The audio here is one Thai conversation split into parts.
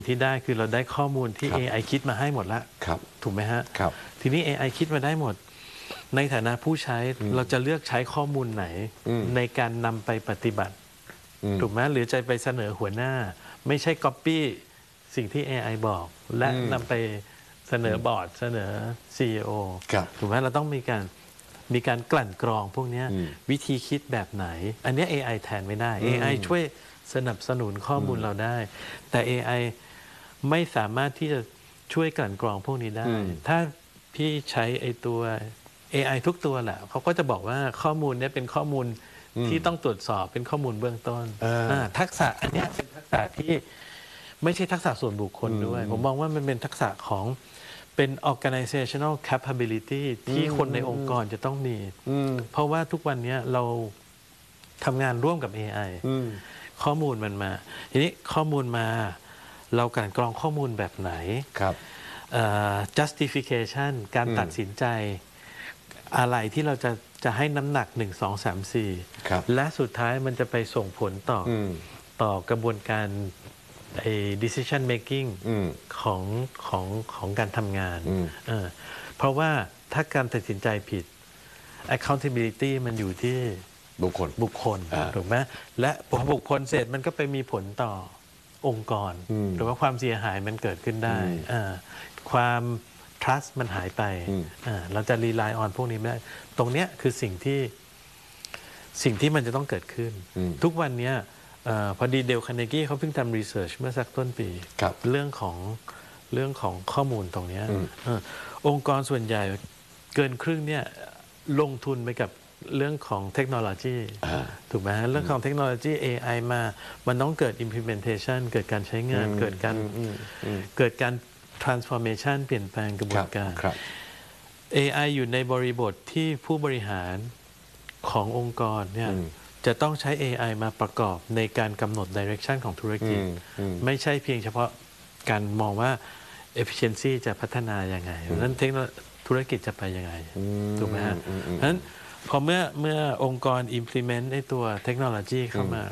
ที่ได้คือเราได้ข้อมูลที่ครับ AI คิดมาให้หมดแล้วครับถูกไหมฮะครับทีนี้ AI คิดมาได้หมด ในฐานะผู้ใช้เราจะเลือกใช้ข้อมูลไหนในการนำไปปฏิบัติถูกไหมหรือจะไปเสนอหัวหน้า ไม่ใช่ Copy สิ่งที่ AI บอก และนำไปเสนอบอร์ดเสนอ CEO ครับถูกไหมเราต้องมีการกลั่นกรองพวกนี้วิธีคิดแบบไหน อันนี้ AI แทนไม่ได้ AI ช่วยสนับสนุนข้อมูลเราได้ แต่ AI ไม่สามารถที่จะช่วยกลั่นกรองพวกนี้ได้ ถ้าพี่ใช้ไอตัว AI ทุกตัวแหละเขาก็จะบอกว่าข้อมูลนี้เป็นข้อมูลที่ต้องตรวจสอบเป็นข้อมูลเบื้องต้นทักษะอันนี้เป็นทักษะที่ไม่ใช่ทักษะส่วนบุคคลด้วย ผมมองว่ามันเป็นทักษะของเป็น organizational capability ที่คนในองค์กรจะต้องมีเพราะว่าทุกวันนี้เราทำงานร่วมกับ AI ข้อมูลมันมาทีนี้ข้อมูลมาเรากลั่นกรองข้อมูลแบบไหนครับ justification การตัดสินใจอะไรที่เราจะให้น้ำหนัก 1 2 3 4 และสุดท้ายมันจะไปส่งผลต่อกระบวนการdecision making ของการทำงานเพราะว่าถ้าการตัดสินใจผิด accountability มันอยู่ที่บุคคลถูกไหมและพอบุคคลเสร็จมันก็ไปมีผลต่อองค์กรหรือว่าความเสียหายมันเกิดขึ้นได้ความ trust มันหายไปเราจะ rely on พวกนี้ไม่ได้ตรงเนี้ยคือสิ่งที่มันจะต้องเกิดขึ้นทุกวันนี้พอดีเดลคาร์เนกี้เขาเพิ่งทำรีเสิร์ชเมื่อสักต้นปีเรื่องของข้อมูลตรงนี้องค์กรส่วนใหญ่เกินครึ่งเนี่ยลงทุนไปกับเรื่องของเทคโนโลยีถูกไหมเรื่องของเทคโนโลยี AI มามันต้องเกิด implementation เกิดการใช้งานเกิดการ transformation เปลี่ยนแปลงกระบวนการ AI อยู่ในบริบทที่ผู้บริหารขององค์กรเนี่ยจะต้องใช้ AI มาประกอบในการกำหนด direction ของธุรกิจไม่ใช่เพียงเฉพาะการมองว่า efficiency จะพัฒนายังไงนั้นธุรกิจจะไปยังไงถูกไหมฮะเพราะฉะนั้นพอเมื่อองค์กร implement ไอ้ตัวเทคโนโลยีเข้ามา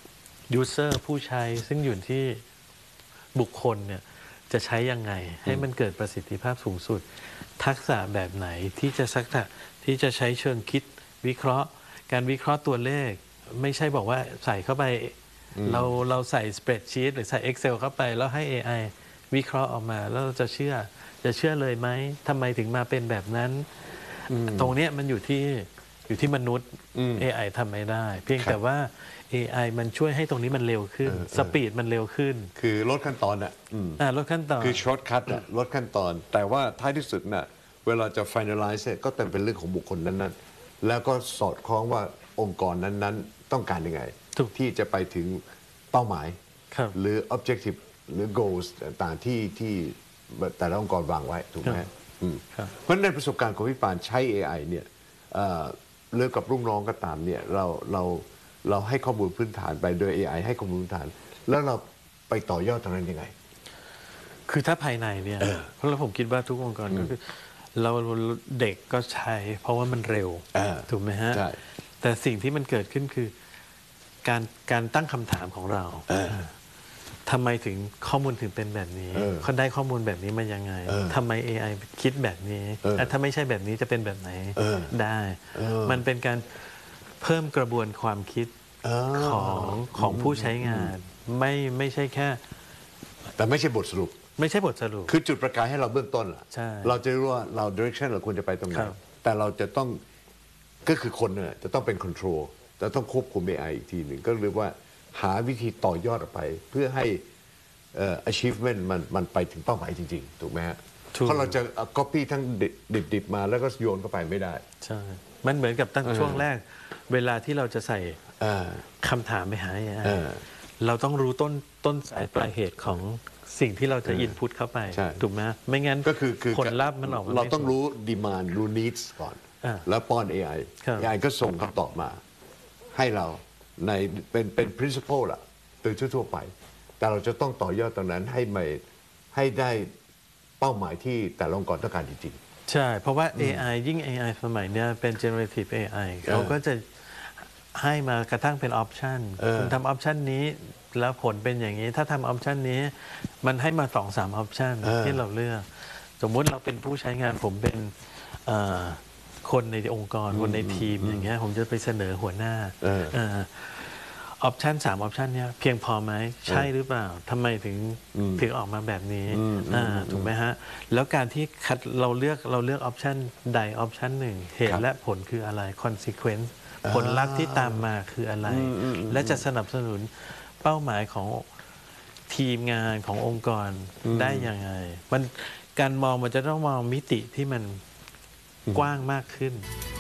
user ผู้ใช้ซึ่งอยู่ที่บุคคลเนี่ยจะใช้ยังไงให้มันเกิดประสิทธิภาพสูงสุดทักษะแบบไหนที่จะใช้เชิงคิดวิเคราะห์การวิเคราะห์ตัวเลขไม่ใช่บอกว่าใส่เข้าไปเราใส่ spreadsheet หรือใส่ Excel เข้าไปแล้วให้ AI วิเคราะห์ออกมาแล้วเราจะเชื่อเลยไหมทำไมถึงมาเป็นแบบนั้นตรงนี้มันอยู่ที่มนุษย์ AI ทำไม่ได้เพียงแต่ว่า AI มันช่วยให้ตรงนี้มันเร็วขึ้นสปีดมันเร็วขึ้นคือลดขั้นตอนลดขั้นตอนคือช็อตคัทลดขั้นตอนแต่ว่าท้ายที่สุดเวลาจะ finalize ก็เป็นเรื่องของบุคคลนั้นๆแล้วก็สอดคล้องว่าองค์กรนั้นๆต้องการยังไงที่จะไปถึงเป้าหมายหรือ objective หรือ goals ต่างๆที่แต่ละองค์กรวางไว้ถูกไหมเพราะในประสบการณ์ของพี่ปานใช้ AI เนี่ยเลิกกับลูกน้องก็ตามเนี่ยเราให้ข้อมูลพื้นฐานไปโดย AI ให้ข้อมูลพื้นฐานแล้วเราไปต่อยอดตรงนั้นยังไงคือถ้าภายในเนี่ยเพราะผมคิดว่าทุกองค์กรก็คือเราเด็กก็ใช้เพราะว่ามันเร็วถูกไหมฮะแต่สิ่งที่มันเกิดขึ้นคือการตั้งคำถามของเราทำไมถึงข้อมูลถึงเป็นแบบนี้เขาได้ข้อมูลแบบนี้มายังไงทำไม AI คิดแบบนี้ถ้าไม่ใช่แบบนี้จะเป็นแบบไหนได้มันเป็นการเพิ่มกระบวนความคิดของผู้ใช้งานไม่ใช่แค่แต่ไม่ใช่บทสรุปไม่ใช่บทสรุปคือจุดประกายให้เราเบื้องต้นล่ะเราจะรู้ว่าเรา direction เราควรจะไปตรงไหนแต่เราจะต้องก็คือคนเนี่ยจะต้องเป็น control จะต้องควบคุม AI อีกทีหนึ่งก็เรียกว่าหาวิธีต่อยอดออกไปเพื่อให้ achievement มันไปถึงเป้าหมายจริงๆถูกไหมฮะเพราะเราจะ copy ทั้งดิบๆมาแล้วก็โยนเข้าไปไม่ได้ใช่มันเหมือนกับตั้งช่วงแรกเวลาที่เราจะใส่คำถามไปหาเราต้องรู้ต้นสายปลายเหตุของสิ่งที่เราจะอินพุตเข้าไปถูกไหมไม่งั้นก็คือผลลัพธ์มันออกมาเราต้องรู้ demand รู้ needs ก่อนแล้วป้อน AI ก็ส่งคำตอบมาให้เราในเป็น principle ล่ะโดยทั่วไปแต่เราจะต้องต่อยอดตรงนั้นให้ได้เป้าหมายที่แต่ละองค์กรต้องการจริงๆใช่เพราะว่า AI ยิ่ง AI สมัยนี้เป็น generative AI เขาก็จะให้มากระทั่งเป็นออปชันคุณทำออปชันนี้แล้วผลเป็นอย่างนี้ถ้าทำออปชันนี้มันให้มา 2-3 ออปชันที่เราเลือกสมมุติเราเป็นผู้ใช้งานผมเป็นคนในองค์กรคนในทีมอย่างเงี้ยผมจะไปเสนอหัวหน้าออปชัน3 ออปชันเนี้ยเพียงพอไหมใช่หรือเปล่าทำไมถึงออกมาแบบนี้ถูกไหมฮะแล้วการที่เราเลือกออปชันใดออปชันหนึ่งเหตุและผลคืออะไร consequence ผลลัพธ์ที่ตามมาคืออะไรและจะสนับสนุนเป้าหมายของทีมงานขององค์กรได้ยังไงมันการมองมันจะต้องมองมิติที่มันกว้างมากขึ้น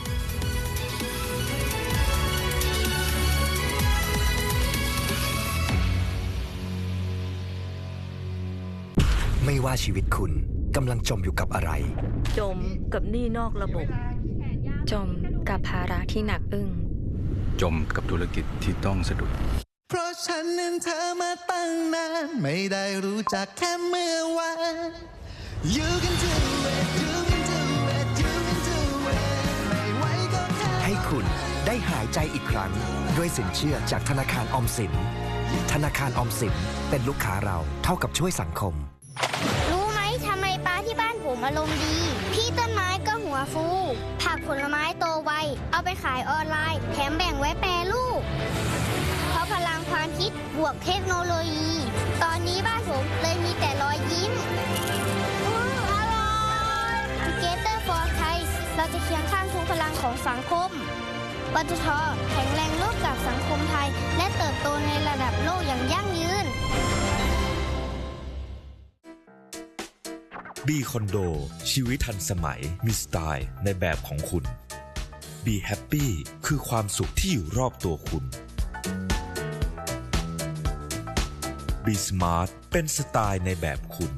ไม่ว่าชีวิตคุณกำลังจมอยู่กับอะไรจมกับหนี้นอกระบบจมกับภาระที่หนักอึ้งจมกับธุรกิจที่ต้องสะดุดเพราะฉันนั้นเธอมาตั้งนานไม่ได้รู้จักแค่เมื่อวาน You can do it You can do it You can do it ไม่ไหวก็แค่ให้คุณได้หายใจอีกครั้งด้วยสินเชื่อจากธนาคารออมสินธนาคารออมสินเป็นลูกค้าเราเท่ากับช่วยสังคมรู้ไหมทำไมป้าที่บ้านผมอารมณ์ดีพี่ต้นไม้ก็หัวฟูผักผลไม้โตไวเอาไปขายออนไลน์แถมแบ่งไว้แปรรูปเพราะพลังความคิดบวกเทคโนโลยีตอนนี้บ้านผมเลยมีแต่รอยยิ้มอร่อย Together for Thai เราจะเคียงข้างทุกพลังของสังคมปตท.แข็งแรงร่วมกับสังคมไทยและเติบโตในระดับโลกอย่างยั่งยืนบีคอนโดชีวิตทันสมัยมีสไตล์ในแบบของคุณบีแฮปปี้คือความสุขที่อยู่รอบตัวคุณบีสมาร์ทเป็นสไตล์ในแบบคุณ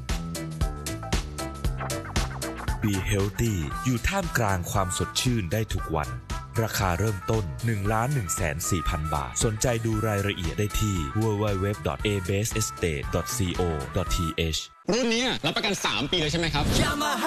บีเฮลตี้อยู่ท่ามกลางความสดชื่นได้ทุกวันราคาเริ่มต้น 1,140,000 บาทสนใจดูรายละเอียดได้ที่ www.abasestate.co.th รุ่นนี้รับประกัน3 ปีเลยใช่ไหมครับ